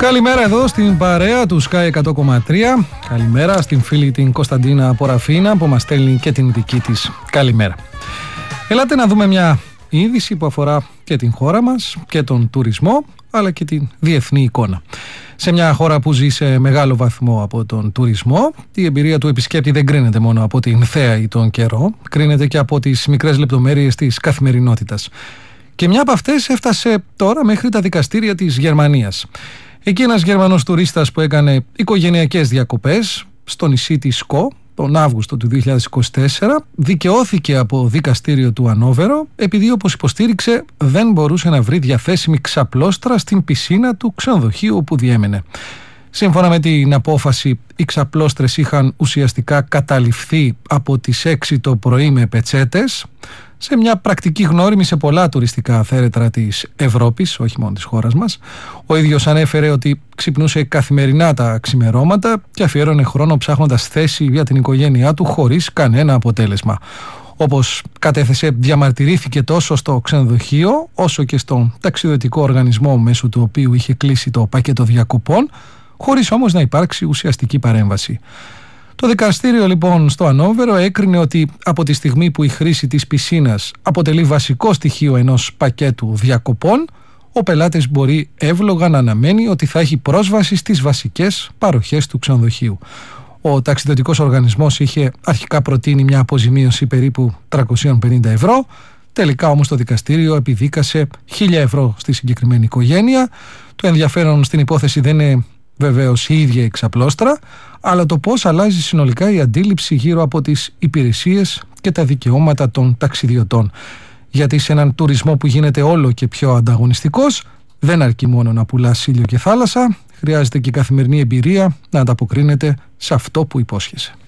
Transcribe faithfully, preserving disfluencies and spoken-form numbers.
Καλημέρα εδώ στην παρέα του Sky εκατό κόμμα τρία. Καλημέρα στην φίλη την Κωνσταντίνα Ποραφίνα που μας στέλνει και την δική της καλημέρα. Ελάτε να δούμε μια είδηση που αφορά και την χώρα μας και τον τουρισμό, αλλά και την διεθνή εικόνα. Σε μια χώρα που ζει σε μεγάλο βαθμό από τον τουρισμό, η εμπειρία του επισκέπτη δεν κρίνεται μόνο από την θέα ή τον καιρό, κρίνεται και από τις μικρές λεπτομέρειες της καθημερινότητας. Και μια από αυτές έφτασε τώρα μέχρι τα δικαστήρια της Γερμανίας. Εκεί ένας Γερμανός τουρίστας που έκανε οικογενειακές διακοπές στο νησί της Σκο τον Αύγουστο του δύο χιλιάδες είκοσι τέσσερα δικαιώθηκε από δικαστήριο του Ανόβερο επειδή, όπως υποστήριξε, δεν μπορούσε να βρει διαθέσιμη ξαπλώστρα στην πισίνα του ξενοδοχείου όπου διέμενε. Σύμφωνα με την απόφαση, οι ξαπλώστρες είχαν ουσιαστικά καταληφθεί από τις έξι το πρωί με πετσέτες, σε μια πρακτική γνώριμη σε πολλά τουριστικά θέρετρα της Ευρώπης, όχι μόνο της χώρας μας. Ο ίδιος ανέφερε ότι ξυπνούσε καθημερινά τα ξημερώματα και αφιέρωνε χρόνο ψάχνοντας θέση για την οικογένειά του χωρίς κανένα αποτέλεσμα. Όπως κατέθεσε, διαμαρτυρήθηκε τόσο στο ξενοδοχείο όσο και στον ταξιδιωτικό οργανισμό μέσω του οποίου είχε κλείσει το πακέτο διακοπών, χωρίς όμως να υπάρξει ουσιαστική παρέμβαση. Το δικαστήριο λοιπόν στο Ανόβερο έκρινε ότι από τη στιγμή που η χρήση της πισίνας αποτελεί βασικό στοιχείο ενός πακέτου διακοπών, ο πελάτης μπορεί εύλογα να αναμένει ότι θα έχει πρόσβαση στις βασικές παροχές του ξενοδοχείου. Ο ταξιδιωτικός οργανισμός είχε αρχικά προτείνει μια αποζημίωση περίπου τριακόσια πενήντα ευρώ, τελικά όμως το δικαστήριο επιδίκασε χίλια ευρώ στη συγκεκριμένη οικογένεια. Το ενδιαφέρον στην υπόθεση δεν είναι βεβαίως η ίδια η ξαπλώστρα, αλλά το πώς αλλάζει συνολικά η αντίληψη γύρω από τις υπηρεσίες και τα δικαιώματα των ταξιδιωτών. Γιατί σε έναν τουρισμό που γίνεται όλο και πιο ανταγωνιστικός, δεν αρκεί μόνο να πουλάς ήλιο και θάλασσα, χρειάζεται και η καθημερινή εμπειρία να ανταποκρίνεται σε αυτό που υπόσχεσαι.